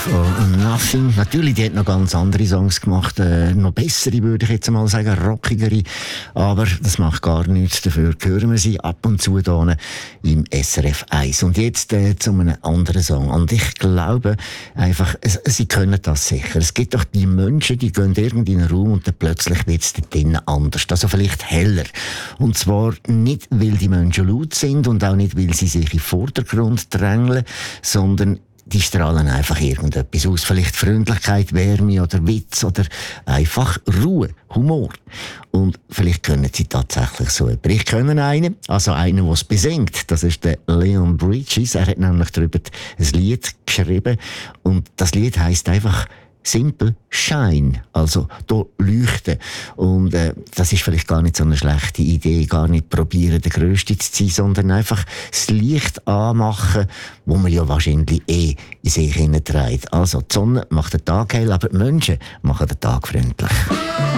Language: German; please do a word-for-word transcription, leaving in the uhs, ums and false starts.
von Nothing. Natürlich, die hat noch ganz andere Songs gemacht, äh, noch bessere, würde ich jetzt mal sagen, rockigere. Aber das macht gar nichts. Dafür hören wir sie ab und zu hier im S R F eins. Und jetzt äh, zu einem anderen Song. Und ich glaube einfach, es, sie können das sicher. Es gibt doch die Menschen, die gehen irgendwie in einen Raum und dann plötzlich wird es dort drinnen anders. Also vielleicht heller. Und zwar nicht, weil die Menschen laut sind und auch nicht, weil sie sich in den Vordergrund drängeln, sondern die strahlen einfach irgendetwas aus. Vielleicht Freundlichkeit, Wärme oder Witz oder einfach Ruhe, Humor. Und vielleicht können sie tatsächlich so etwas. Ich kenne einen, also einen, der es besingt. Das ist der Leon Bridges. Er hat nämlich darüber ein Lied geschrieben. Und das Lied heisst einfach simpel Shine, also hier leuchten. Und äh, das ist vielleicht gar nicht so eine schlechte Idee, gar nicht probieren, der Grösste zu sein, sondern einfach das Licht anmachen, wo man ja wahrscheinlich eh in sich hineinträgt. Also die Sonne macht den Tag hell, aber die Menschen machen den Tag freundlich.